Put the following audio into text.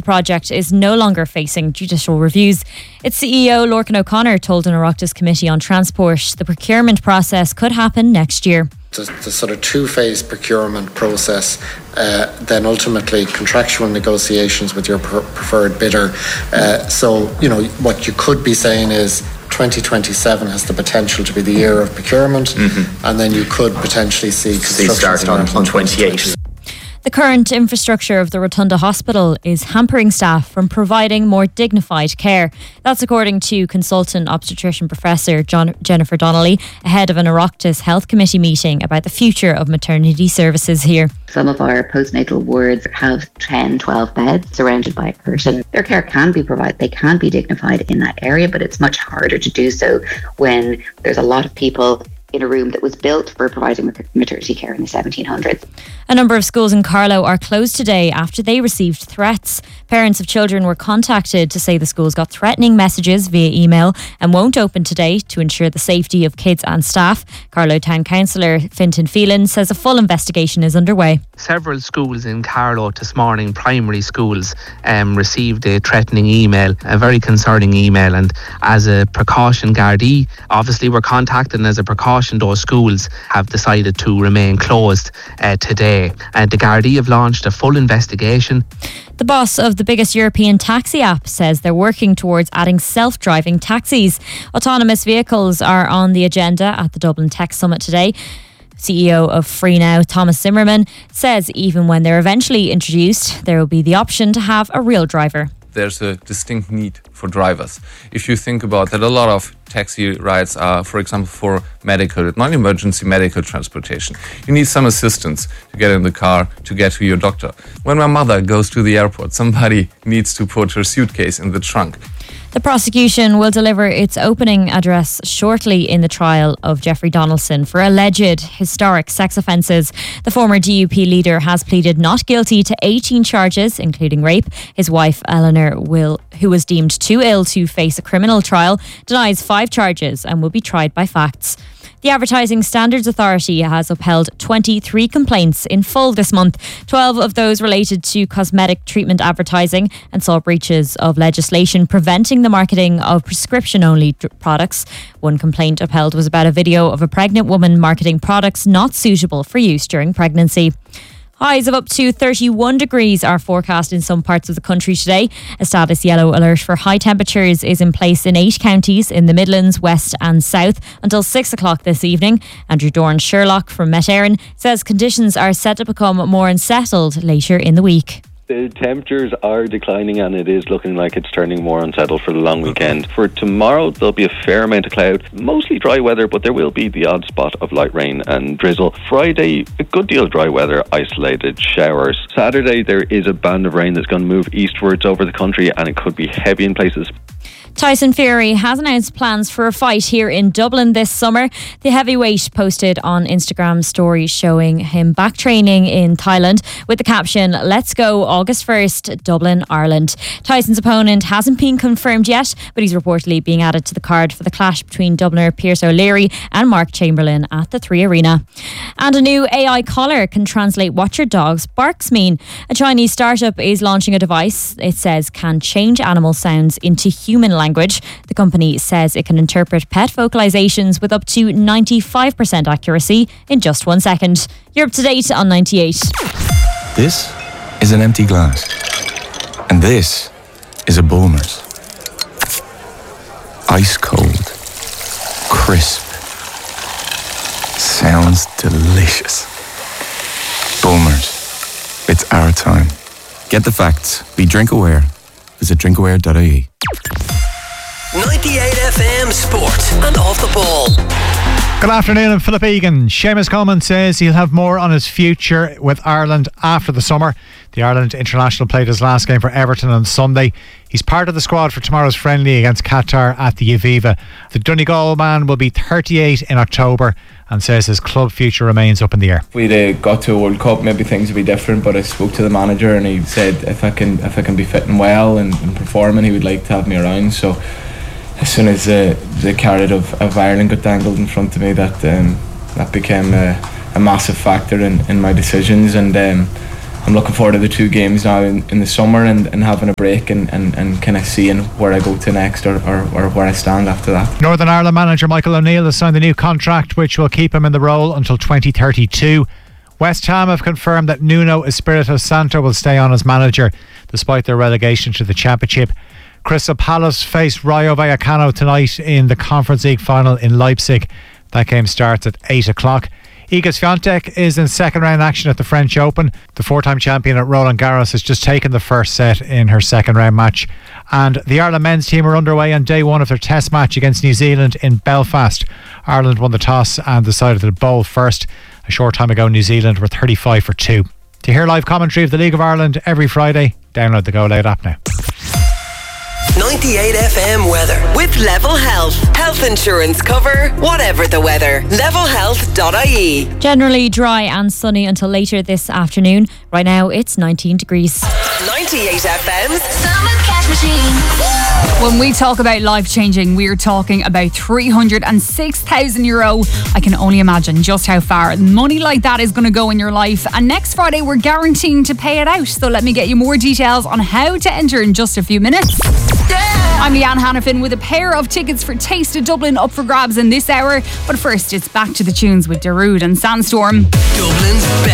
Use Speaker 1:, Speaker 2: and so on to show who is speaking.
Speaker 1: project is no longer facing judicial reviews. Its CEO, Lorcan O'Connor, told an Oireachtas committee on transport the procurement process could happen next year.
Speaker 2: The sort of two-phase procurement process, then ultimately contractual negotiations with your preferred bidder. So, what you could be saying is 2027 has the potential to be the year of procurement, and then you could potentially see construction starting on 28.
Speaker 1: The current infrastructure of the Rotunda Hospital is hampering staff from providing more dignified care. That's according to consultant obstetrician Professor Jennifer Donnelly ahead of an Oireachtas Health Committee meeting about the future of maternity services here.
Speaker 3: Some of our postnatal wards have 10, 12 beds surrounded by a curtain. Their care can be provided, they can be dignified in that area, but it's much harder to do so when there's a lot of people in a room that was built for providing maternity care in the 1700s.
Speaker 1: A number of schools in Carlow are closed today after they received threats. Parents of children were contacted to say the schools got threatening messages via email and won't open today to ensure the safety of kids and staff. Carlow Town Councillor Fintan Phelan says a full investigation is underway.
Speaker 4: Several schools in Carlow this morning, primary schools, received a threatening email, a very concerning email, and as a precaution, Gardaí obviously were contacted, and as a precaution those schools have decided to remain closed today. And the Gardaí have launched a full investigation.
Speaker 1: The boss of the biggest European taxi app says they're working towards adding self-driving taxis. Autonomous vehicles are on the agenda at the Dublin Tech Summit today. CEO of FreeNow, Thomas Zimmerman, says even when they're eventually introduced, there will be the option to have a real driver.
Speaker 5: There's a distinct need for drivers. If you think about that, a lot of taxi rides are, for example, for medical, non-emergency medical transportation. You need some assistance to get in the car, to get to your doctor. When my mother goes to the airport, somebody needs to put her suitcase in the trunk.
Speaker 1: The prosecution will deliver its opening address shortly in the trial of Jeffrey Donaldson for alleged historic sex offences. The former DUP leader has pleaded not guilty to 18 charges, including rape. His wife, Eleanor Will, who was deemed too ill to face a criminal trial, denies 5 charges and will be tried by facts. The Advertising Standards Authority has upheld 23 complaints in full this month. 12 of those related to cosmetic treatment advertising and saw breaches of legislation preventing the marketing of prescription-only products. One complaint upheld was about a video of a pregnant woman marketing products not suitable for use during pregnancy. Highs of up to 31 degrees are forecast in some parts of the country today. A status yellow alert for high temperatures is in place in 8 counties in the Midlands, West and South until 6 o'clock this evening. Andrew Dorn Sherlock from Met Éireann says conditions are set to become more unsettled later in the week.
Speaker 6: The temperatures are declining and it is looking like it's turning more unsettled for the long weekend. For tomorrow, there'll be a fair amount of cloud, mostly dry weather, but there will be the odd spot of light rain and drizzle. Friday, a good deal of dry weather, isolated showers. Saturday, there is a band of rain that's going to move eastwards over the country and it could be heavy in places.
Speaker 1: Tyson Fury has announced plans for a fight here in Dublin this summer. The heavyweight posted on Instagram stories showing him back training in Thailand with the caption, "Let's go August 1st, Dublin, Ireland." Tyson's opponent hasn't been confirmed yet, but he's reportedly being added to the card for the clash between Dubliner Pierce O'Leary and Mark Chamberlain at the Three Arena. And a new AI collar can translate what your dog's barks mean. A Chinese startup is launching a device it says can change animal sounds into human language. The company says it can interpret pet vocalizations with up to 95% accuracy in just 1 second. You're up to date on 98.
Speaker 7: This is an empty glass. And this is a Bulmers. Ice cold. Crisp. Sounds delicious. Bulmers. It's our time. Get the facts. Be drink aware. Visit drinkaware.ie.
Speaker 8: 98 FM Sport and Off the Ball.
Speaker 9: Good afternoon, I'm Philip Egan. Seamus Coleman says he'll have more on his future with Ireland after the summer. The Ireland international played his last game for Everton on Sunday. He's part of the squad for tomorrow's friendly against Qatar at the Aviva. The Donegal man will be 38 in October and says his club future remains up in the air.
Speaker 10: If we'd got to a World Cup, maybe things would be different, but I spoke to the manager and he said if I can be fitting well and performing, he would like to have me around. So as soon as the carrot of Ireland got dangled in front of me, that became a massive factor in my decisions, and I'm looking forward to the 2 games now in the summer and having a break and kind of seeing where I go to next or where I stand after that.
Speaker 9: Northern Ireland manager Michael O'Neill has signed a new contract which will keep him in the role until 2032. West Ham have confirmed that Nuno Espirito Santo will stay on as manager despite their relegation to the Championship. Crystal Palace face Rayo Vallecano tonight in the Conference League final in Leipzig. That game starts at 8 o'clock. Iga Swiatek is in second round action at the French Open. The 4-time champion at Roland Garros has just taken the first set in her second round match. And the Ireland men's team are underway on day 1 of their test match against New Zealand in Belfast. Ireland won the toss and decided to bowl first. A short time ago, New Zealand were 35 for 2. To hear live commentary of the League of Ireland every Friday, download the Go Loud app now.
Speaker 8: 98 FM weather with Level Health. Health insurance cover, whatever the weather. Levelhealth.ie.
Speaker 1: Generally dry and sunny until later this afternoon. Right now it's 19 degrees.
Speaker 8: 98 FM's
Speaker 11: Summer Cash Machine. When we talk about life-changing, we're talking about €306,000. I can only imagine just how far money like that is going to go in your life. And next Friday, we're guaranteeing to pay it out. So let me get you more details on how to enter in just a few minutes. I'm Leanne Hannafin with a pair of tickets for Taste of Dublin up for grabs in this hour. But first, it's back to the tunes with Darude and Sandstorm.
Speaker 8: Dublin's